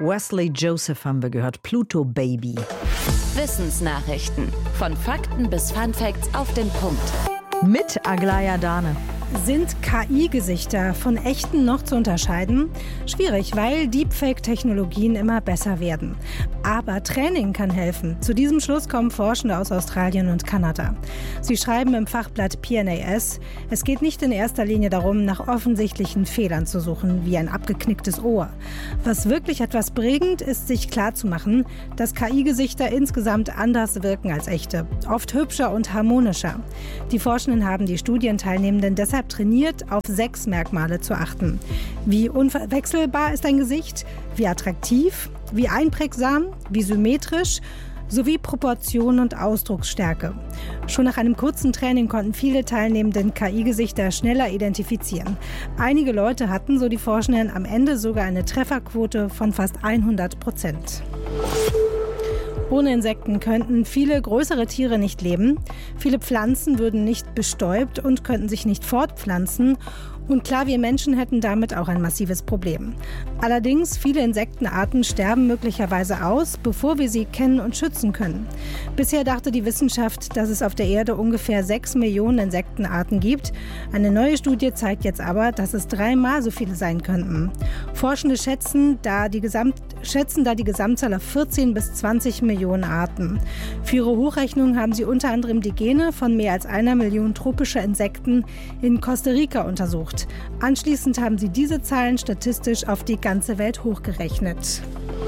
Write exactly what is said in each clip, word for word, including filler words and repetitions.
Wesley Joseph haben wir gehört, Pluto Baby. Wissensnachrichten. Von Fakten bis Funfacts auf den Punkt. Mit Aglaya Dane. Sind K I-Gesichter von echten noch zu unterscheiden? Schwierig, weil Deepfake-Technologien immer besser werden. Aber Training kann helfen. Zu diesem Schluss kommen Forschende aus Australien und Kanada. Sie schreiben im Fachblatt P N A S, es geht nicht in erster Linie darum, nach offensichtlichen Fehlern zu suchen, wie ein abgeknicktes Ohr. Was wirklich etwas bringt, ist, sich klarzumachen, dass K I-Gesichter insgesamt anders wirken als echte. Oft hübscher und harmonischer. Die Forschenden haben die Studienteilnehmenden deshalb trainiert, auf sechs Merkmale zu achten. Wie unverwechselbar ist ein Gesicht, wie attraktiv, wie einprägsam, wie symmetrisch, sowie Proportion und Ausdrucksstärke. Schon nach einem kurzen Training konnten viele Teilnehmenden K I-Gesichter schneller identifizieren. Einige Leute hatten, so die Forschenden, am Ende sogar eine Trefferquote von fast hundert Prozent. Ohne Insekten könnten viele größere Tiere nicht leben. Viele Pflanzen würden nicht bestäubt und könnten sich nicht fortpflanzen. Und klar, wir Menschen hätten damit auch ein massives Problem. Allerdings, viele Insektenarten sterben möglicherweise aus, bevor wir sie kennen und schützen können. Bisher dachte die Wissenschaft, dass es auf der Erde ungefähr sechs Millionen Insektenarten gibt. Eine neue Studie zeigt jetzt aber, dass es dreimal so viele sein könnten. Forschende schätzen da die, Gesamt, schätzen da die Gesamtzahl auf vierzehn bis zwanzig Millionen Arten. Für ihre Hochrechnung haben sie unter anderem die Gene von mehr als einer Million tropischer Insekten in Costa Rica untersucht. Anschließend haben sie diese Zahlen statistisch auf die ganze Welt hochgerechnet.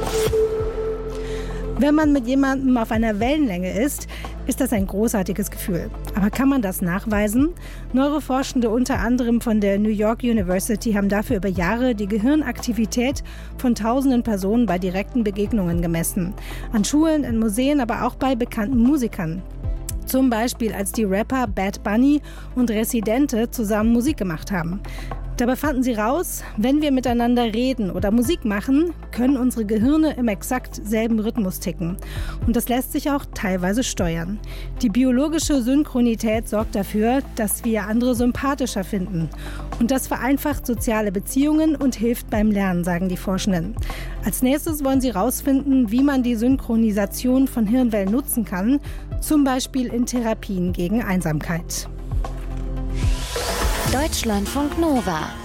Wenn man mit jemandem auf einer Wellenlänge ist, ist das ein großartiges Gefühl. Aber kann man das nachweisen? Neuroforschende unter anderem von der New York University haben dafür über Jahre die Gehirnaktivität von tausenden Personen bei direkten Begegnungen gemessen. An Schulen, in Museen, aber auch bei bekannten Musikern. Zum Beispiel, als die Rapper Bad Bunny und Residente zusammen Musik gemacht haben. Dabei fanden sie raus, wenn wir miteinander reden oder Musik machen, können unsere Gehirne im exakt selben Rhythmus ticken. Und das lässt sich auch teilweise steuern. Die biologische Synchronität sorgt dafür, dass wir andere sympathischer finden. Und das vereinfacht soziale Beziehungen und hilft beim Lernen, sagen die Forschenden. Als nächstes wollen sie herausfinden, wie man die Synchronisation von Hirnwellen nutzen kann, zum Beispiel in Therapien gegen Einsamkeit. Deutschlandfunk Nova